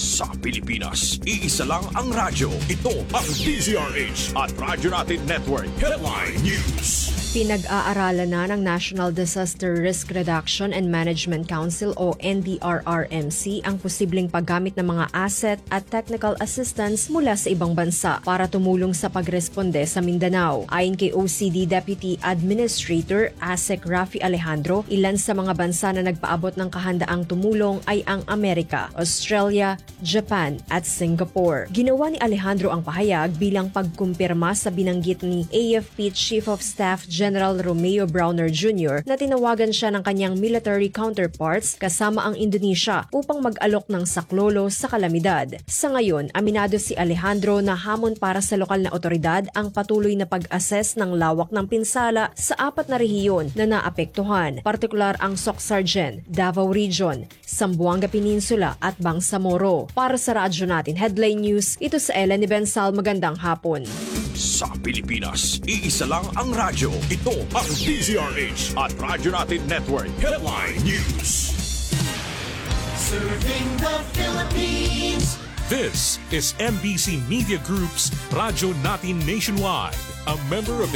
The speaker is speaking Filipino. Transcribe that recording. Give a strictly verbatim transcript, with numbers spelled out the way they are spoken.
Sa Pilipinas, iisa lang ang radyo. Ito ang D Z R H at Radyo Natin Network Headline News. Pinag-aaralan na ng National Disaster Risk Reduction and Management Council o N D R R M C ang posibleng paggamit ng mga asset at technical assistance mula sa ibang bansa para tumulong sa pagresponde sa Mindanao. Ayon kay O C D Deputy Administrator Asek Rafi Alejandro, ilan sa mga bansa na nagpaabot ng kahandaang tumulong ay ang Amerika, Australia, Japan at Singapore. Ginawa ni Alejandro ang pahayag bilang pagkumpirma sa binanggit ni A F P Chief of Staff General Romeo Browner Junior na tinawagan siya ng kanyang military counterparts kasama ang Indonesia upang mag-alok ng saklolo sa kalamidad. Sa ngayon, aminado si Alejandro na hamon para sa lokal na otoridad ang patuloy na pag-assess ng lawak ng pinsala sa apat na rehiyon na naapektuhan, partikular ang Soc-Sargen, Davao Region, Zamboanga Peninsula at Bangsamoro. Para sa radyo natin Headline News, ito sa Ellen Ibensal, magandang hapon. Sa Pilipinas, iisa lang ang radyo. Ito ang D Z R H at Radyo Natin Network Headline News. Serving the Philippines. This is M B C Media Group's Radyo Natin Nationwide, a member of